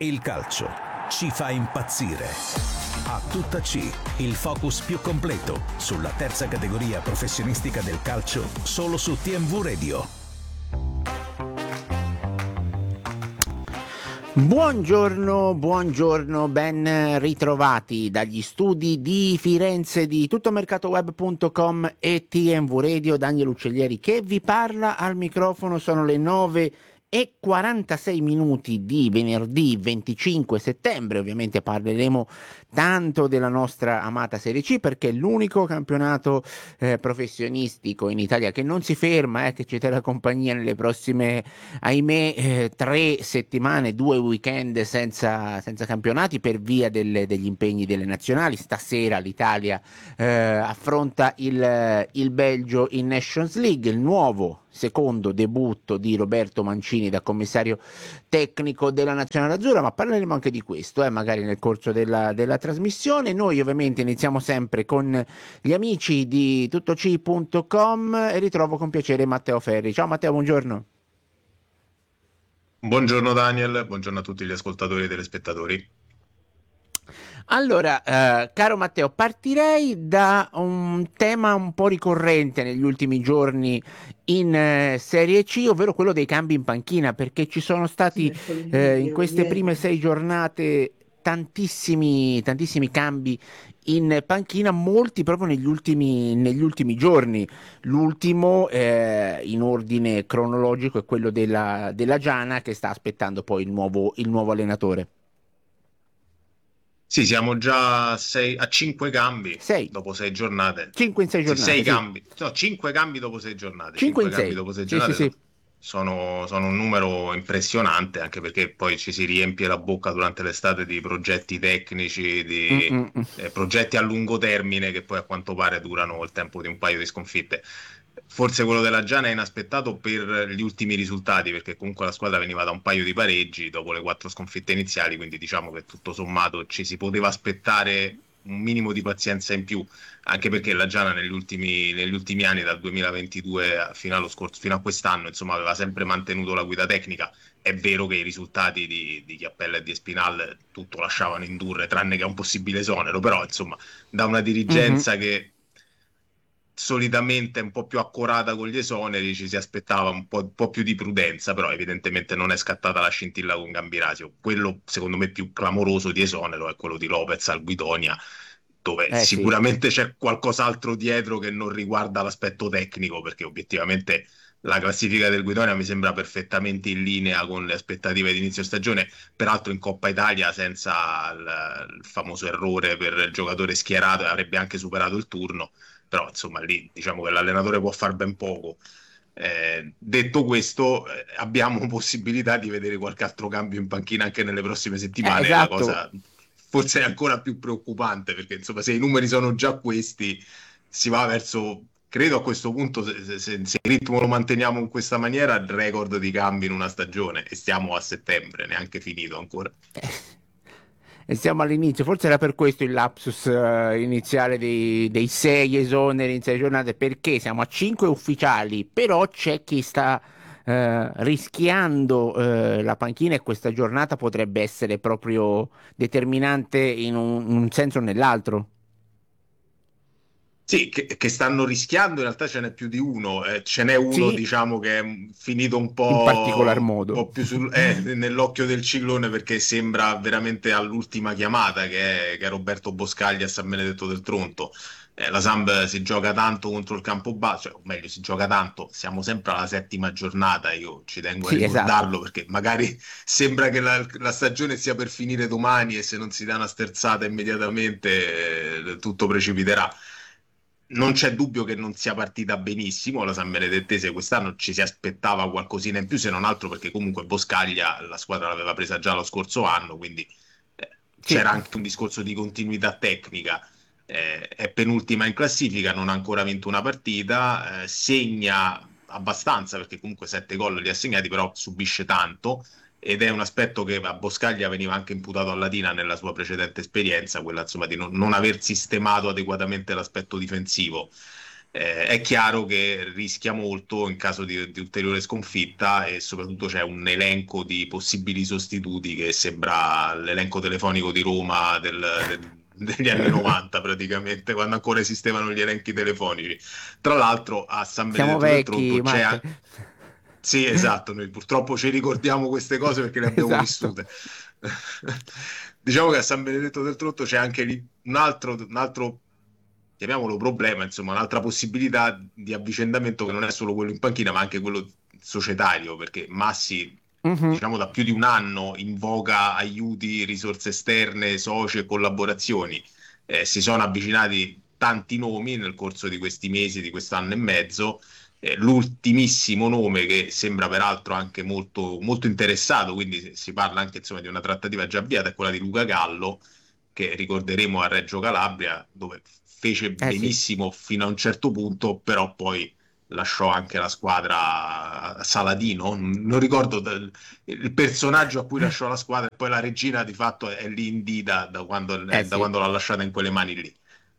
Il calcio ci fa impazzire. A tutta C, il focus più completo sulla terza categoria professionistica del calcio, solo su TMV Radio. Buongiorno, ben ritrovati dagli studi di Firenze di tuttomercatoweb.com e TMV Radio. Daniel Uccellieri che vi parla al microfono. Sono le 9:46 di venerdì 25 settembre. Ovviamente parleremo tanto della nostra amata Serie C, perché è l'unico campionato professionistico in Italia che non si ferma, che ci terrà compagnia nelle prossime, ahimè, 3 settimane, 2 weekend senza campionati per via degli impegni delle nazionali. Stasera l'Italia affronta il Belgio in Nations League, il nuovo secondo debutto di Roberto Mancini da commissario tecnico della Nazionale Azzurra, ma parleremo anche di questo magari nel corso della trasmissione. Noi ovviamente iniziamo sempre con gli amici di tuttoc.com e ritrovo con piacere Matteo Ferri. Ciao Matteo, buongiorno. Buongiorno Daniel, buongiorno a tutti gli ascoltatori e telespettatori. Allora, caro Matteo, partirei da un tema un po' ricorrente negli ultimi giorni in Serie C, ovvero quello dei cambi in panchina, perché ci sono stati in queste prime 6 giornate tantissimi cambi in panchina, molti proprio negli ultimi giorni. L'ultimo in ordine cronologico è quello della Giana, che sta aspettando poi il nuovo allenatore. Sì, siamo già a 5 cambi 6. dopo 6 giornate. 5 in 6 giornate. 6 sì. cambi. No, 5 cambi dopo 6 giornate. 5 in cambi 6. dopo 6 Sì, giornate. sì. Sono un numero impressionante, anche perché poi ci si riempie la bocca durante l'estate di progetti tecnici, di progetti a lungo termine che poi a quanto pare durano il tempo di un paio di sconfitte. Forse quello della Giana è inaspettato per gli ultimi risultati, perché comunque la squadra veniva da un paio di pareggi dopo le 4 sconfitte iniziali, quindi diciamo che tutto sommato ci si poteva aspettare un minimo di pazienza in più, anche perché la Giana negli ultimi anni, dal 2022 fino a quest'anno, insomma, aveva sempre mantenuto la guida tecnica. È vero che i risultati di Chiappella e di Espinal tutto lasciavano indurre, tranne che a un possibile esonero, però insomma, da una dirigenza che solitamente è un po' più accurata con gli esoneri ci si aspettava un po' più di prudenza, però evidentemente non è scattata la scintilla con Gambirasio. Quello secondo me più clamoroso di esonero è quello di Lopez al Guidonia, dove sicuramente c'è qualcos'altro dietro che non riguarda l'aspetto tecnico, perché obiettivamente la classifica del Guidonia mi sembra perfettamente in linea con le aspettative di inizio stagione, peraltro in Coppa Italia senza il famoso errore per il giocatore schierato, avrebbe anche superato il turno. Però insomma lì diciamo che l'allenatore può far ben poco. Detto questo, abbiamo possibilità di vedere qualche altro cambio in panchina anche nelle prossime settimane. Esatto. La cosa forse è ancora più preoccupante, perché insomma se i numeri sono già questi, si va verso, credo a questo punto, se il ritmo lo manteniamo in questa maniera, il record di cambi in una stagione, e stiamo a settembre, neanche finito ancora. E siamo all'inizio, forse era per questo il lapsus iniziale dei 6 esoneri in 6 giornate, perché siamo a 5 ufficiali, però c'è chi sta rischiando la panchina, e questa giornata potrebbe essere proprio determinante in un senso o nell'altro. Sì, che stanno rischiando, in realtà ce n'è più di uno, ce n'è uno Sì, diciamo che è finito un in particolar po', modo. più nell'occhio del ciclone, perché sembra veramente all'ultima chiamata, che è Roberto Boscaglia a San Benedetto del Tronto. La Samp si gioca tanto contro il Campobasso, cioè, o meglio si gioca tanto, siamo sempre alla 7ª giornata, io ci tengo a ricordarlo, esatto. perché magari sembra che la stagione sia per finire domani e se non si dà una sterzata immediatamente tutto precipiterà. Non c'è dubbio che non sia partita benissimo la San Benedettese quest'anno, ci si aspettava qualcosina in più, se non altro perché comunque Boscaglia la squadra l'aveva presa già lo scorso anno, quindi c'era anche un discorso di continuità tecnica. È penultima in classifica, non ha ancora vinto una partita, segna abbastanza perché comunque 7 gol li ha segnati, però subisce tanto, ed è un aspetto che a Boscaglia veniva anche imputato a Latina nella sua precedente esperienza, quella insomma di non aver sistemato adeguatamente l'aspetto difensivo. È chiaro che rischia molto in caso di ulteriore sconfitta e soprattutto c'è un elenco di possibili sostituti che sembra l'elenco telefonico di Roma degli anni 90 praticamente, quando ancora esistevano gli elenchi telefonici. Tra l'altro a San Siamo Benedetto del Tronto vecchi, c'è Matte. anche... Sì, esatto, noi purtroppo ci ricordiamo queste cose perché le abbiamo Esatto. vissute. Diciamo che a San Benedetto del Tronto c'è anche lì un altro, chiamiamolo problema, insomma, un'altra possibilità di avvicendamento che non è solo quello in panchina, ma anche quello societario, perché Massi, Mhm. diciamo, da più di un anno invoca aiuti, risorse esterne, soci e collaborazioni. Si sono avvicinati tanti nomi nel corso di questi mesi, di quest'anno e mezzo. L'ultimissimo nome che sembra peraltro anche molto, molto interessato, quindi si parla anche insomma, di una trattativa già avviata, è quella di Luca Gallo, che ricorderemo a Reggio Calabria, dove fece Eh sì. benissimo fino a un certo punto, però poi lasciò anche la squadra a Saladino, non ricordo il personaggio a cui lasciò la squadra, e poi la regina di fatto è lì in D Eh da sì. quando l'ha lasciata in quelle mani lì.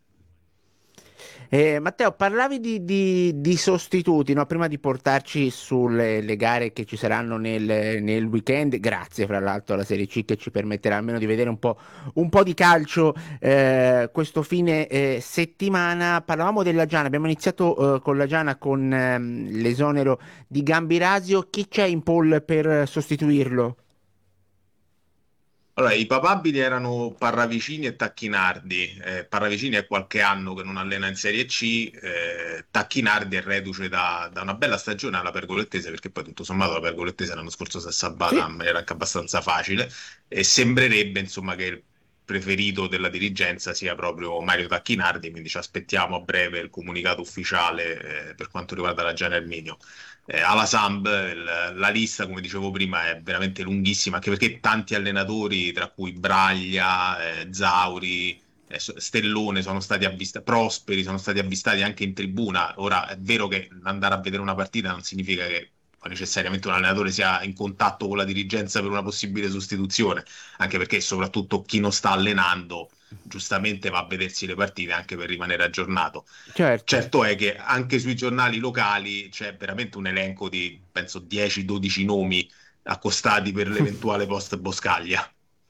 Matteo, parlavi di sostituti, no? Prima di portarci sulle le gare che ci saranno nel weekend, grazie fra l'altro alla Serie C che ci permetterà almeno di vedere un po' di calcio questo fine settimana. Parlavamo della Giana, abbiamo iniziato con la Giana con l'esonero di Gambirasio. Chi c'è in pole per sostituirlo? Allora, i papabili erano Parravicini e Tacchinardi. Parravicini è qualche anno che non allena in Serie C, Tacchinardi è reduce da una bella stagione alla Pergolettese, perché poi tutto sommato la Pergolettese l'anno scorso si è salvata Sì. in maniera anche abbastanza facile, e sembrerebbe insomma che il preferito della dirigenza sia proprio Mario Tacchinardi, quindi ci aspettiamo a breve il comunicato ufficiale per quanto riguarda la Gian Erminio. Alla Samp la lista, come dicevo prima, è veramente lunghissima, anche perché tanti allenatori, tra cui Braglia, Zauri, Stellone sono stati avvistati, Prosperi sono stati avvistati anche in tribuna. Ora è vero che andare a vedere una partita non significa che necessariamente un allenatore sia in contatto con la dirigenza per una possibile sostituzione, anche perché soprattutto chi non sta allenando giustamente va a vedersi le partite anche per rimanere aggiornato. Certo. Certo è che anche sui giornali locali c'è veramente un elenco di, penso, 10-12 nomi accostati per l'eventuale post Boscaglia.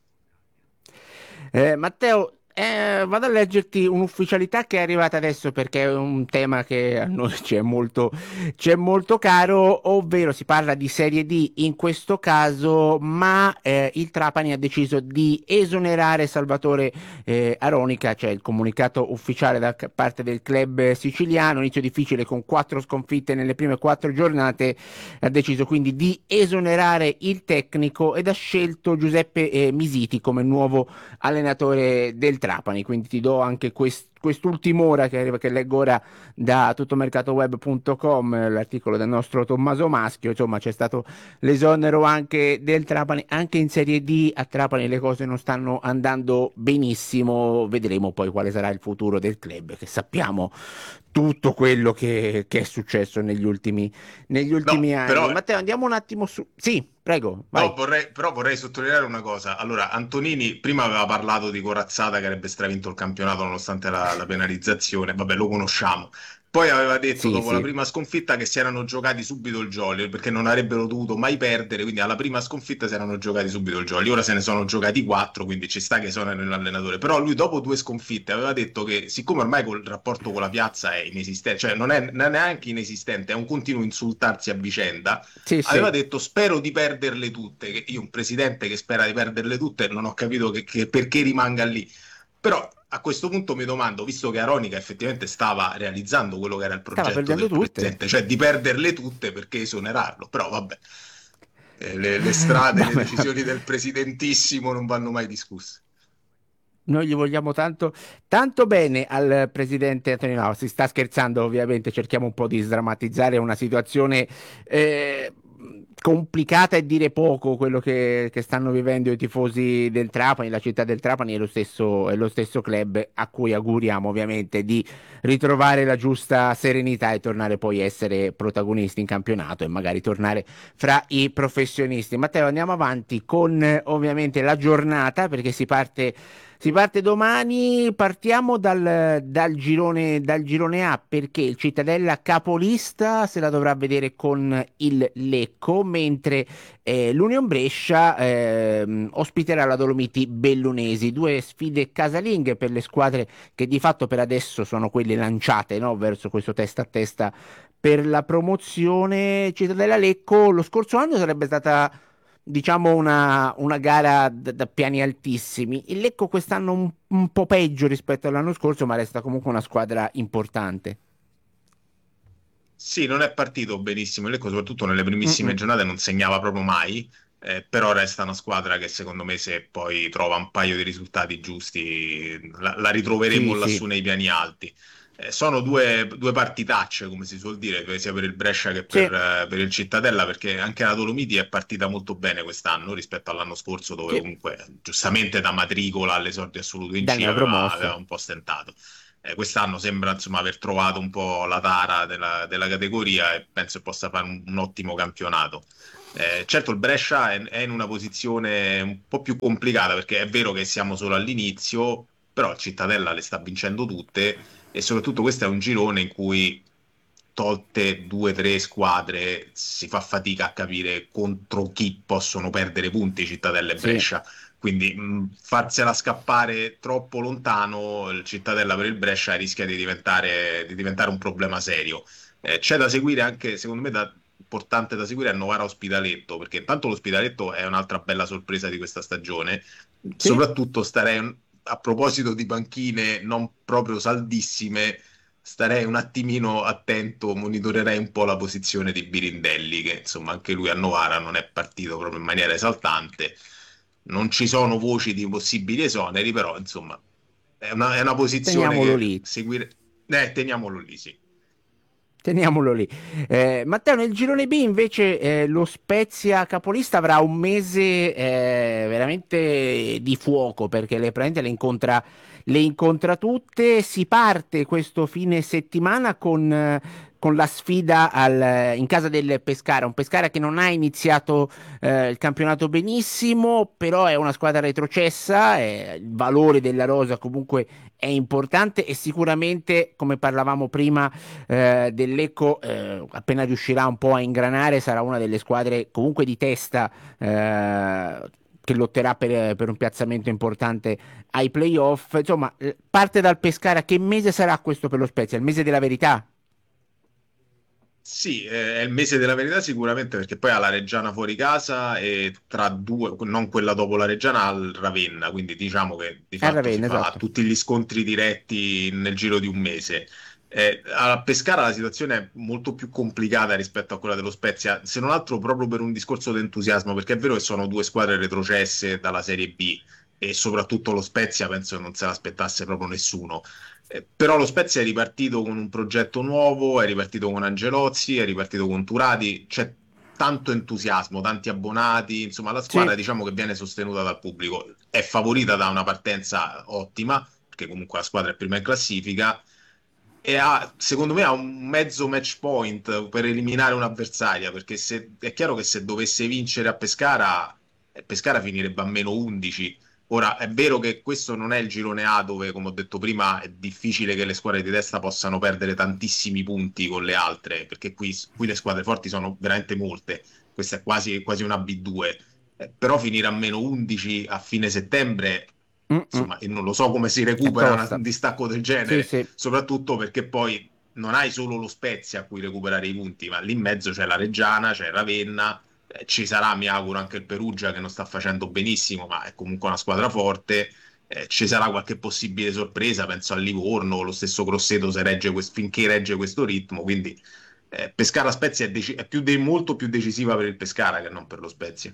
Matteo, vado a leggerti un'ufficialità che è arrivata adesso perché è un tema che a noi ci è molto caro, ovvero si parla di Serie D in questo caso, ma il Trapani ha deciso di esonerare Salvatore Aronica, cioè il comunicato ufficiale da parte del club siciliano, inizio difficile con 4 sconfitte nelle prime 4 giornate, ha deciso quindi di esonerare il tecnico ed ha scelto Giuseppe Misiti come nuovo allenatore del Trapani, quindi ti do anche quest'ultima ora che arriva, che leggo ora da tuttomercatoweb.com, l'articolo del nostro Tommaso Maschio. Insomma, c'è stato l'esonero anche del Trapani, anche in Serie D a Trapani le cose non stanno andando benissimo, vedremo poi quale sarà il futuro del club, che sappiamo tutto quello che è successo negli No, ultimi però anni. Matteo, andiamo un attimo su... Sì, prego, vai. no, però vorrei sottolineare una cosa. Allora, Antonini prima aveva parlato di Corazzata che avrebbe stravinto il campionato nonostante la penalizzazione. Vabbè, lo conosciamo. Poi aveva detto Sì, dopo la sì. prima sconfitta che si erano giocati subito il jolly perché non avrebbero dovuto mai perdere. Quindi alla prima sconfitta si erano giocati subito il jolly. Ora se ne sono giocati quattro, quindi ci sta che sono l'allenatore. Però lui dopo 2 sconfitte aveva detto che siccome ormai il rapporto con la piazza è inesistente, cioè non è neanche inesistente, è un continuo insultarsi a vicenda, Sì, aveva sì. detto spero di perderle tutte, che io un presidente che spera di perderle tutte non ho capito che perché rimanga lì. Però a questo punto mi domando, visto che Aronica effettivamente stava realizzando quello che era il Stava progetto perdendo del tutte. presidente, cioè di perderle tutte, perché esonerarlo? Però vabbè, le strade, le Vabbè, decisioni del presidentissimo non vanno mai discusse. noi gli vogliamo tanto bene al presidente Antonio Nava. Si sta scherzando, ovviamente. Cerchiamo un po' di sdrammatizzare una situazione eh, complicata e dire poco quello che stanno vivendo i tifosi del Trapani. La città del Trapani è lo stesso club a cui auguriamo ovviamente di ritrovare la giusta serenità e tornare poi a essere protagonisti in campionato e magari tornare fra i professionisti. Matteo, andiamo avanti con ovviamente la giornata perché Si parte domani, partiamo dal girone A perché il Cittadella capolista se la dovrà vedere con il Lecco, mentre l'Union Brescia ospiterà la Dolomiti Bellunesi, due sfide casalinghe per le squadre che di fatto per adesso sono quelle lanciate, no, verso questo testa a testa per la promozione. Cittadella Lecco lo scorso anno sarebbe stata diciamo una gara da piani altissimi. Il Lecco quest'anno un po' peggio rispetto all'anno scorso, ma resta comunque una squadra importante. Sì, non è partito benissimo il Lecco, soprattutto nelle primissime Mm-mm. giornate non segnava proprio mai, però resta una squadra che secondo me se poi trova un paio di risultati giusti la ritroveremo Sì, lassù sì, nei piani alti. Sono due partitacce, come si suol dire, sia per il Brescia che sì, per il Cittadella, perché anche la Dolomiti è partita molto bene quest'anno rispetto all'anno scorso, dove sì, comunque giustamente da matricola all'esordio assoluto in dal C aveva neopromosso. un po' stentato. Quest'anno sembra insomma aver trovato un po' la tara della categoria e penso che possa fare un ottimo campionato. Certo, il Brescia è in una posizione un po' più complicata perché è vero che siamo solo all'inizio, però il Cittadella le sta vincendo tutte e soprattutto questo è un girone in cui tolte due o tre squadre si fa fatica a capire contro chi possono perdere punti Cittadella e Sì. Brescia. Quindi farsela scappare troppo lontano, il Cittadella per il Brescia rischia di diventare un problema serio. C'è da seguire anche, secondo me, importante da seguire è Novara Ospitaletto, perché intanto l'Ospitaletto è un'altra bella sorpresa di questa stagione. Sì, Soprattutto starei, a proposito di panchine non proprio saldissime, starei un attimino attento, monitorerei un po' la posizione di Birindelli, che insomma anche lui a Novara non è partito proprio in maniera esaltante. Non ci sono voci di possibili esoneri, però insomma è una posizione teniamolo che lì. seguire. Teniamolo lì, sì. Teniamolo lì. Matteo, nel girone B invece lo Spezia capolista avrà un mese veramente di fuoco perché praticamente le incontra tutte. Si parte questo fine settimana con la sfida in casa del Pescara, un Pescara che non ha iniziato il campionato benissimo, però è una squadra retrocessa, il valore della rosa comunque è importante e sicuramente, come parlavamo prima, dell'Ecco, appena riuscirà un po' a ingranare, sarà una delle squadre comunque di testa che lotterà per un piazzamento importante ai playoff. Insomma, parte dal Pescara. Che mese sarà questo per lo Spezia? Il mese della verità? Sì, è il mese della verità sicuramente perché poi ha la Reggiana fuori casa e tra due, non quella dopo la Reggiana, al Ravenna, quindi diciamo che di A fatto si Ravenna, fa esatto. tutti gli scontri diretti nel giro di un mese. A Pescara la situazione è molto più complicata rispetto a quella dello Spezia, se non altro proprio per un discorso di entusiasmo, perché è vero che sono due squadre retrocesse dalla Serie B e soprattutto lo Spezia penso che non se l'aspettasse proprio nessuno. Però lo Spezia è ripartito con un progetto nuovo, è ripartito con Angelozzi, è ripartito con Turati, c'è tanto entusiasmo, tanti abbonati, insomma la squadra Sì, diciamo che viene sostenuta dal pubblico, è favorita da una partenza ottima, perché comunque la squadra è prima in classifica, e secondo me ha un mezzo match point per eliminare un'avversaria, perché è chiaro che se dovesse vincere a Pescara, Pescara finirebbe a meno 11. Ora, è vero che questo non è il girone A dove, come ho detto prima, è difficile che le squadre di testa possano perdere tantissimi punti con le altre, perché qui le squadre forti sono veramente molte. Questa è quasi una B2. Però finire a meno 11 a fine settembre, mm-mm. insomma, e non lo so come si È recupera un tosta. distacco del Sì, genere, sì. soprattutto perché poi non hai solo lo Spezia a cui recuperare i punti, ma lì in mezzo c'è la Reggiana, c'è il Ravenna, ci sarà, mi auguro, anche il Perugia che non sta facendo benissimo, ma è comunque una squadra forte. Ci sarà qualche possibile sorpresa, penso al Livorno, lo stesso Grosseto se finché regge questo ritmo. Quindi Pescara Spezia è molto più decisiva per il Pescara che non per lo Spezia.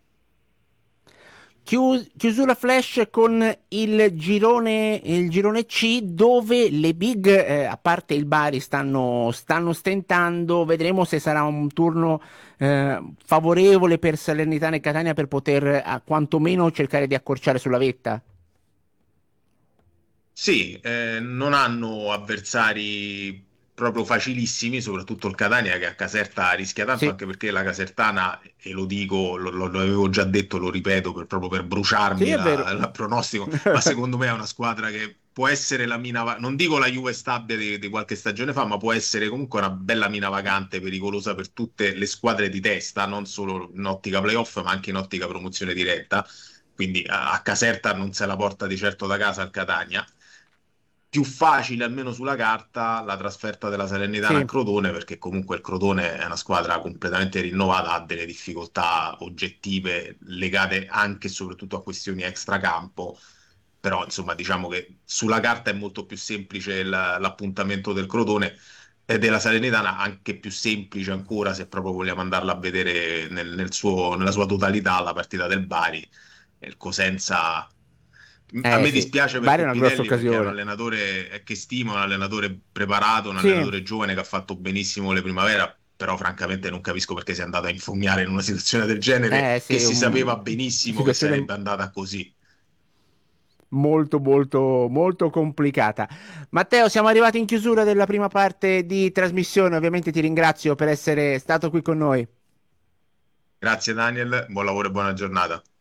Chiusura flash con il girone C dove le big, a parte il Bari, stanno stentando. Vedremo se sarà un turno favorevole per Salernitana e Catania per poter quantomeno cercare di accorciare sulla vetta. Sì, non hanno avversari proprio facilissimi, soprattutto il Catania che a Caserta rischia tanto, Sì, anche perché la Casertana, e lo dico, lo avevo già detto, lo ripeto proprio per sì, bruciarmi è vero. il pronostico, ma secondo me è una squadra che può essere la mina, non dico la Juve Stabia di qualche stagione fa, ma può essere comunque una bella mina vagante, pericolosa per tutte le squadre di testa, non solo in ottica playoff, ma anche in ottica promozione diretta. Quindi a Caserta non se la porta di certo da casa al Catania. Più facile, almeno sulla carta, la trasferta della Salernitana a Sì, Crotone, perché comunque il Crotone è una squadra completamente rinnovata, ha delle difficoltà oggettive legate anche e soprattutto a questioni extracampo, però insomma diciamo che sulla carta è molto più semplice l'appuntamento del Crotone e della Salernitana, anche più semplice ancora se proprio vogliamo andarla a vedere nella sua totalità la partita del Bari. Il Cosenza, a me sì, dispiace per Bari è una grossa Cuppitelli perché è un occasione. allenatore che stimo, un allenatore preparato, un Sì, allenatore giovane che ha fatto benissimo le primavera, però francamente non capisco perché sia andato a infognare in una situazione del genere che sì, si sapeva benissimo che situazione sarebbe andata così. molto molto molto complicata. Matteo, siamo arrivati in chiusura della prima parte di trasmissione. Ovviamente ti ringrazio per essere stato qui con noi. Grazie Daniel, buon lavoro e buona giornata.